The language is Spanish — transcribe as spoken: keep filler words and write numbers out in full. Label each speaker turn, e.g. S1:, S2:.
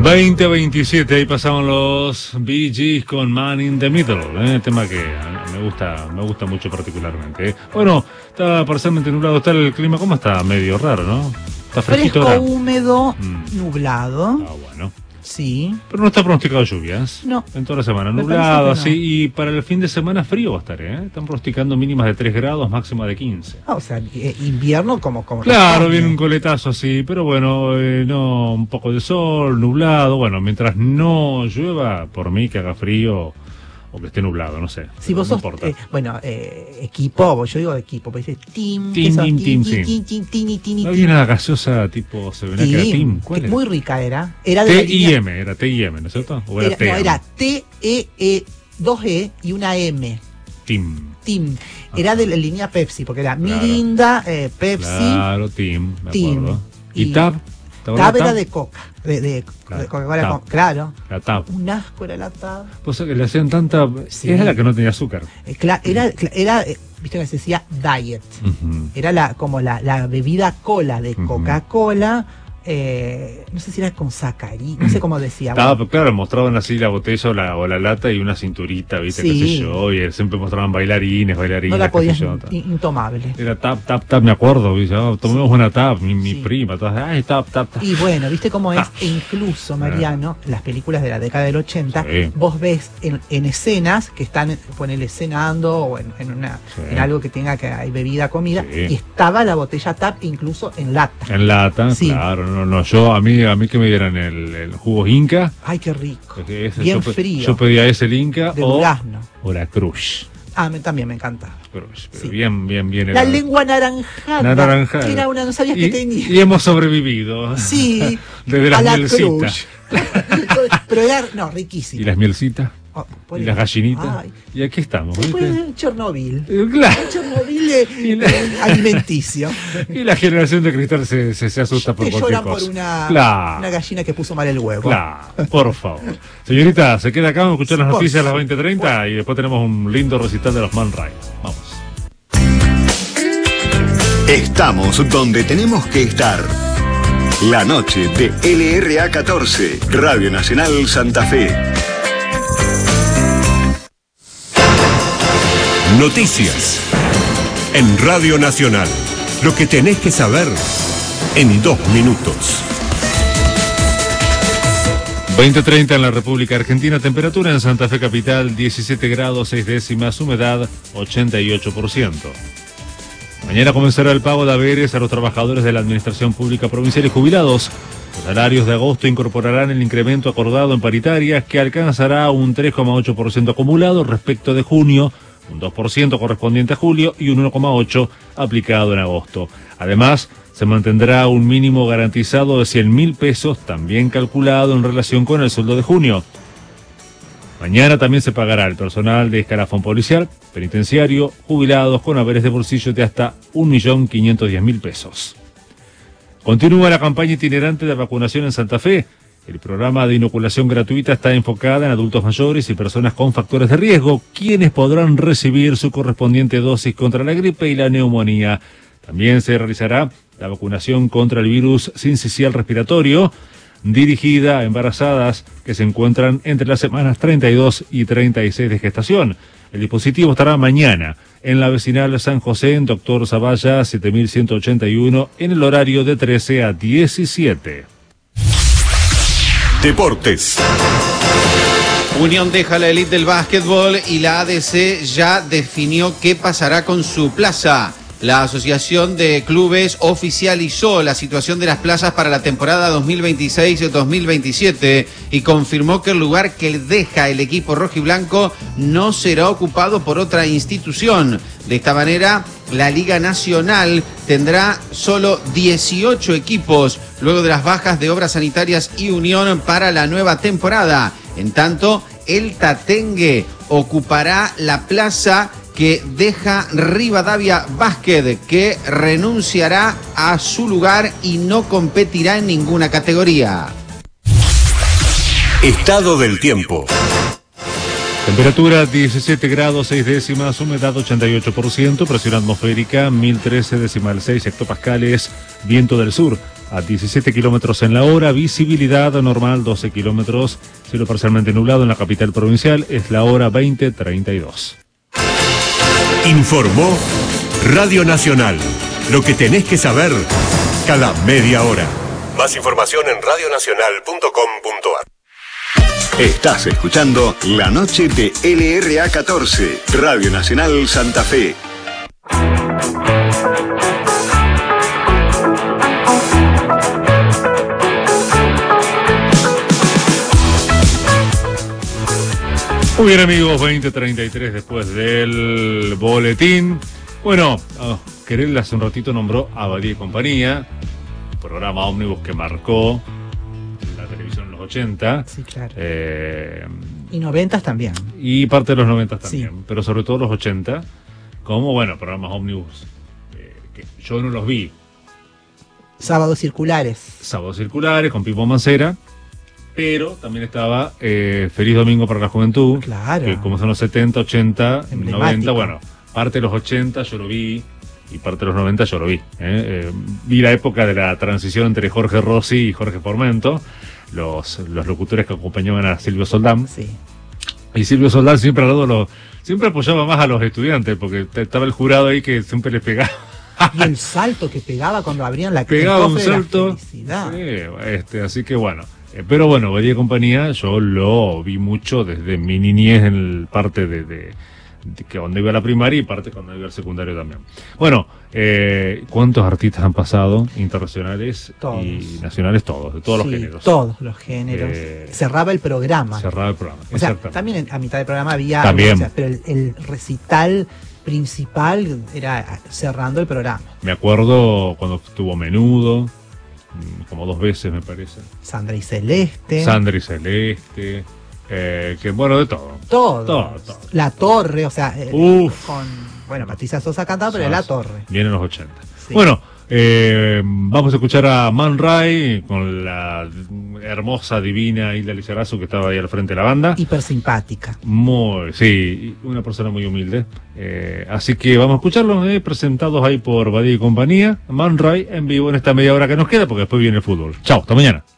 S1: veinte veintisiete, ahí pasaban los Bee Gees con Man in the Middle, ¿eh? Tema que me gusta, me gusta mucho particularmente, ¿eh? Bueno, está parcialmente nublado, está el clima, ¿cómo está? Medio raro, ¿no? Está fresquito.
S2: Fresco,
S1: ahora.
S2: húmedo,
S1: Mm.
S2: nublado.
S1: Ah, bueno.
S2: Sí.
S1: Pero no está pronosticado lluvias.
S2: No.
S1: En toda la semana.
S2: Me
S1: Nublado,
S2: parece que no.
S1: así. Y para el fin de semana frío va a estar, ¿eh? Están pronosticando mínimas de tres grados, máxima de quince.
S2: Ah, o sea, eh, invierno como... como
S1: Claro,
S2: responde.
S1: viene un coletazo así, pero bueno, eh, no, un poco de sol, nublado. Bueno, mientras no llueva, por mí que haga frío o que esté nublado, no sé.
S2: Si vos
S1: no
S2: sos,
S1: importa.
S2: eh, bueno, eh, equipo, yo digo de equipo, pues dice team,
S1: Team,
S2: ¿qué sos?
S1: team, team,
S2: Team,
S1: sí.
S2: team, team, team, team,
S1: ¿No
S2: team.
S1: había una gaseosa tipo se venía que era Team? ¿Cuál
S2: que
S1: era?
S2: muy rica era. Era de la
S1: T I
S2: línea-
S1: M, era T I M, ¿no es cierto? ¿O era
S2: era,
S1: T
S2: no,
S1: M?
S2: era T E E, dos E y una M.
S1: Team.
S2: Team. Era de la línea Pepsi, porque era
S1: Claro.
S2: Mirinda, eh, Pepsi,
S1: Claro, Team, me
S2: Team.
S1: acuerdo. ¿Y,
S2: Y
S1: Tab? ¿Te acuerdas
S2: Tab
S1: de
S2: era de Coca, de, de,
S1: Claro,
S2: de Coca-Cola,
S1: Tab.
S2: con- claro.
S1: La Tab.
S2: Un asco era la Tab.
S1: Pues que le hacían tanta...
S2: Sí.
S1: Era la que no tenía azúcar.
S2: Eh, cla- era, cla- era eh, viste que se decía diet.
S1: Ujú.
S2: Era la como la, la bebida cola de
S1: Ujú.
S2: Coca-Cola. eh, no sé si era con sacarí, no sé cómo decía.
S1: Estaba,
S2: bueno.
S1: claro, mostraban así la botella o la, o la lata y una cinturita, ¿viste?
S2: Sí.
S1: Qué sé yo, y siempre mostraban bailarines, bailarinas,
S2: No la
S1: qué sé
S2: podías
S1: yo.
S2: in- intomable.
S1: Era tap, tap, tap, me acuerdo, ¿viste? Ah, tomemos
S2: Sí.
S1: una tap, mi, mi
S2: Sí.
S1: prima, todas, ay, tap, tap, tap.
S2: Y bueno, viste cómo es,
S1: Ah.
S2: e incluso, Mariano, las películas de la década del ochenta,
S1: Sí.
S2: vos ves en, en escenas que están, ponele cenando o en, en una
S1: Sí.
S2: en algo que tenga que hay bebida, comida,
S1: Sí.
S2: y estaba la botella tap incluso en lata.
S1: En lata,
S2: Sí.
S1: claro, no, no, yo, a mí, a mí que me dieran el, el jugo Inca,
S2: Ay, qué rico.
S1: porque ese-
S2: Bien
S1: yo, pe-
S2: frío.
S1: yo pedía ese el Inca
S2: De
S1: o,
S2: durazno.
S1: o la Crush.
S2: Ah, me, también me encanta.
S1: Crush, pero
S2: Sí.
S1: bien, bien, bien.
S2: La
S1: era-
S2: lengua naranjada.
S1: Naranjada.
S2: Que era una, no sabías
S1: y,
S2: que tenía.
S1: y hemos sobrevivido.
S2: Sí.
S1: Desde
S2: a
S1: las
S2: la
S1: mielcitas.
S2: Crush. Pero era, no, riquísimo.
S1: Y las mielcitas.
S2: Oh,
S1: Y
S2: ponele.
S1: las gallinitas.
S2: Ay.
S1: Y aquí estamos,
S2: Después
S1: ¿viste?
S2: de Chernobyl.
S1: Eh, Claro.
S2: Chernobyl eh,
S1: Y la-
S2: eh, alimenticio.
S1: Y la generación de cristal se, se, se asusta por
S2: Te
S1: cualquier
S2: lloran por
S1: cosa.
S2: una,
S1: Claro.
S2: una gallina que puso mal el huevo.
S1: Claro, por favor. Señorita, se queda acá, vamos a escuchar las
S2: Por
S1: noticias a las
S2: favor.
S1: veinte treinta y después tenemos un lindo recital de los Man Ray. Vamos.
S3: Estamos donde tenemos que estar. La noche de L R A catorce, Radio Nacional Santa Fe.
S4: Noticias en Radio Nacional. Lo que tenés que saber en dos minutos.
S1: veinte treinta en la República Argentina, temperatura en Santa Fe Capital diecisiete grados seis décimas, humedad ochenta y ocho por ciento. Mañana comenzará el pago de haberes a los trabajadores de la Administración Pública Provincial y jubilados. Los salarios de agosto incorporarán el incremento acordado en paritarias que alcanzará un tres coma ocho por ciento acumulado respecto de junio, un dos por ciento correspondiente a julio y un uno coma ocho por ciento aplicado en agosto. Además, se mantendrá un mínimo garantizado de cien mil pesos, también calculado en relación con el sueldo de junio. Mañana también se pagará el personal de escalafón policial, penitenciario, jubilados con haberes de bolsillo de hasta un millón quinientos diez mil pesos. Continúa la campaña itinerante de vacunación en Santa Fe. El programa de inoculación gratuita está enfocada en adultos mayores y personas con factores de riesgo, quienes podrán recibir su correspondiente dosis contra la gripe y la neumonía. También se realizará la vacunación contra el virus sincicial respiratorio, dirigida a embarazadas que se encuentran entre las semanas treinta y dos y treinta y seis de gestación. El dispositivo estará mañana en la vecinal San José, en Doctor Zavalla siete mil ciento ochenta y uno, en el horario de trece a diecisiete.
S4: Deportes.
S5: Unión deja la elite del básquetbol y la A D C ya definió qué pasará con su plaza. La Asociación de Clubes oficializó la situación de las plazas para la temporada dos mil veintiséis dos mil veintisiete y confirmó que el lugar que deja el equipo rojiblanco no será ocupado por otra institución. De esta manera, la Liga Nacional tendrá solo dieciocho equipos luego de las bajas de Obras Sanitarias y Unión para la nueva temporada. En tanto, el Tatengue ocupará la plaza que deja Rivadavia Basket, que renunciará a su lugar y no competirá en ninguna categoría.
S4: Estado del tiempo.
S1: Temperatura diecisiete grados seis décimas, humedad ochenta y ocho por ciento, presión atmosférica mil trece decimal seis hectopascales, viento del sur a diecisiete kilómetros en la hora, visibilidad normal doce kilómetros, cielo parcialmente nublado en la capital provincial, es la hora veinte treinta y dos.
S4: Informó Radio Nacional, lo que tenés que saber cada media hora. Más información en radionacional punto com punto a r.
S3: Estás escuchando La Noche de L R A catorce, Radio Nacional Santa Fe.
S1: Muy bien, amigos, veinte treinta y tres después del boletín. Bueno, oh, Querel hace un ratito nombró a Abadía y Compañía, programa ómnibus que marcó la televisión en los ochenta.
S2: Sí, claro.
S1: Eh,
S2: y noventas también.
S1: Y parte de los noventa también,
S2: Sí.
S1: pero sobre todo los ochenta, como, bueno, programas ómnibus eh, que yo no los vi.
S2: Sábados circulares.
S1: Sábados circulares con Pipo Mancera, pero también estaba eh, Feliz Domingo para la Juventud,
S2: Claro.
S1: que como son los setenta, ochenta,
S2: Emblemático.
S1: noventa, bueno, parte de los ochenta yo lo vi y parte de los noventa yo lo vi. ¿eh? Eh, vi la época de la transición entre Jorge Rossi y Jorge Formento, los, los locutores que acompañaban a Silvio Soldán.
S2: Sí.
S1: Y Silvio Soldán siempre, al lado lo, siempre apoyaba más a los estudiantes, porque te- estaba el jurado ahí que siempre les pegaba.
S2: Y el salto que pegaba cuando abrían la
S1: Pegaba
S2: el
S1: un
S2: cofre de la
S1: salto.
S2: felicidad.
S1: Sí, este, así que bueno. Eh, pero bueno, Abadía y Compañía yo lo vi mucho desde mi niñez en el parte de, de, de que donde iba a la primaria y parte cuando iba al secundario también. Bueno, eh, ¿cuántos artistas han pasado? Internacionales
S2: Todos.
S1: y nacionales, todos, de todos
S2: Sí,
S1: los géneros.
S2: Todos los géneros.
S1: Eh,
S2: Cerraba el programa.
S1: Cerrado el programa.
S2: O sea,
S1: Exactamente.
S2: también en- a mitad del programa había
S1: También.
S2: algunas, pero el, el recital principal era cerrando el programa.
S1: Me acuerdo cuando estuvo Menudo, mm, como dos veces me parece.
S2: Sandra y Celeste.
S1: Sandra y Celeste, eh, que bueno, de todo.
S2: Todo.
S1: Todo, todo.
S2: La Torre, o sea, eh,
S1: Uf.
S2: con, bueno, Patricia Sosa cantaba, pero
S1: Sosa.
S2: La Torre.
S1: Viene en los ochenta.
S2: Sí.
S1: Bueno, eh, vamos a escuchar a Man Ray con la hermosa, divina Hilda Lizarazu, que estaba ahí al frente de la banda.
S2: Hiper simpática.
S1: Muy, sí, una persona muy humilde. Eh, así que vamos a escucharlos, eh, presentados ahí por Abadía y Compañía. Man Ray en vivo en esta media hora que nos queda, porque después viene el fútbol. Chao, hasta mañana.